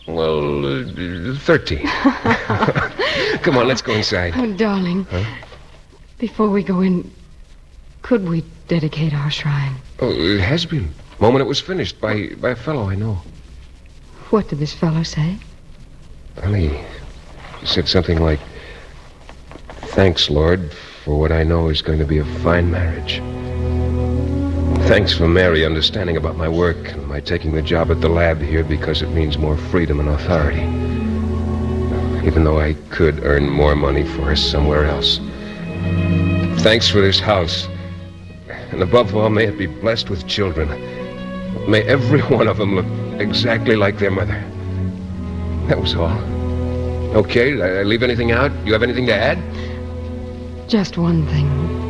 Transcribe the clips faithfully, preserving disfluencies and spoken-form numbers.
Well, uh, thirteen. Come on, let's go inside. Oh, darling. Huh? Before we go in, could we dedicate our shrine? Oh, it has been. The moment it was finished by, by a fellow I know. What did this fellow say? Well, he, he said something like, "Thanks, Lord, for what I know is going to be a fine marriage. Thanks for Mary understanding about my work and my taking the job at the lab here because it means more freedom and authority. Even though I could earn more money for her somewhere else. Thanks for this house. And above all, may it be blessed with children. May every one of them look exactly like their mother." That was all. Okay, did I leave anything out? You have anything to add? Just one thing.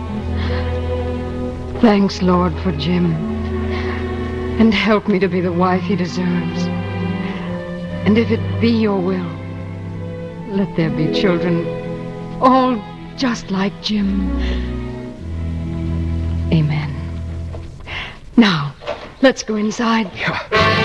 Thanks, Lord, for Jim. And help me to be the wife he deserves. And if it be your will, let there be children, all just like Jim. Amen. Now, let's go inside. Yeah.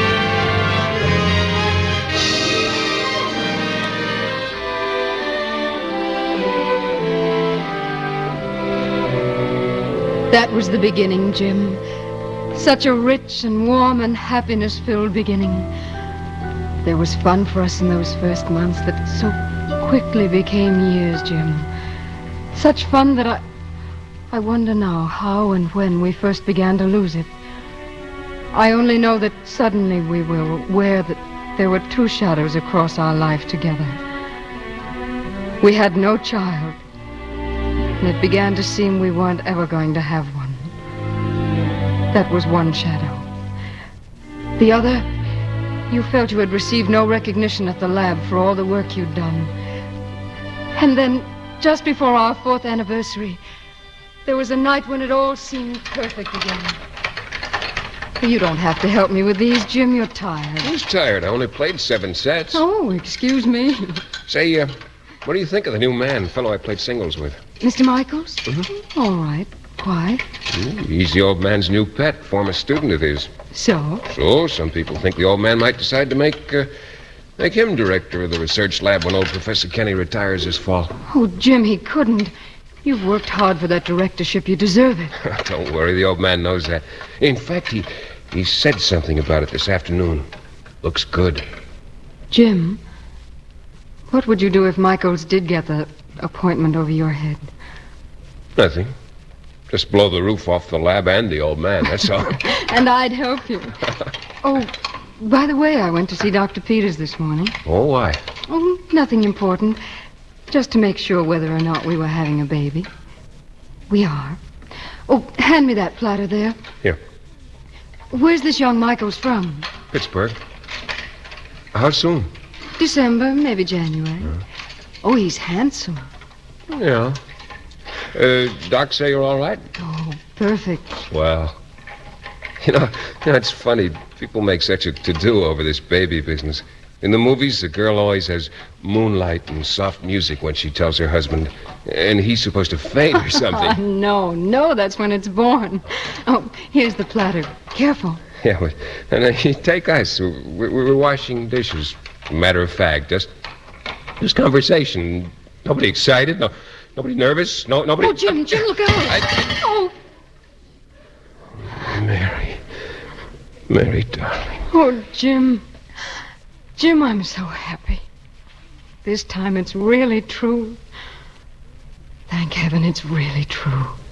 That was the beginning, Jim. Such a rich and warm and happiness-filled beginning. There was fun for us in those first months that so quickly became years, Jim. Such fun that I... I wonder now how and when we first began to lose it. I only know that suddenly we were aware that there were two shadows across our life together. We had no child, and it began to seem we weren't ever going to have one. That was one shadow. The other, you felt you had received no recognition at the lab for all the work you'd done. And then, just before our fourth anniversary, there was a night when it all seemed perfect again. You don't have to help me with these, Jim. You're tired. Who's tired? I only played seven sets. Oh, excuse me. Say, uh, what do you think of the new man, fellow I played singles with? Mister Michaels? Mm-hmm. All right. Why? He's the old man's new pet, former student of his. So? So, some people think the old man might decide to make, uh, make him director of the research lab when old Professor Kenny retires this fall. Oh, Jim, he couldn't. You've worked hard for that directorship. You deserve it. Don't worry, the old man knows that. In fact, he, he said something about it this afternoon. Looks good. Jim, what would you do if Michaels did get the appointment over your head? Nothing. Just blow the roof off the lab and the old man, that's all. And I'd help you. Oh, by the way, I went to see Doctor Peters this morning. Oh, why? Oh, nothing important. Just to make sure whether or not we were having a baby. We are. Oh, hand me that platter there. Here. Where's this young Michaels from? Pittsburgh. How soon? December, maybe January. Uh. Oh, he's handsome. Yeah. Uh, Doc say you're all right? Oh, perfect. Well, you know, you know, it's funny. People make such a to-do over this baby business. In the movies, the girl always has moonlight and soft music when she tells her husband, and he's supposed to faint or something. no, no, that's when it's born. Oh, here's the platter. Careful. Yeah, but and, uh, take us. We're, we're washing dishes. Matter of fact, just just conversation. Nobody excited. No, nobody nervous. No, nobody. Oh, Jim, Jim, look out! I... Oh, Mary, Mary, darling. Oh, Jim, Jim, I'm so happy. This time it's really true. Thank heaven, it's really true.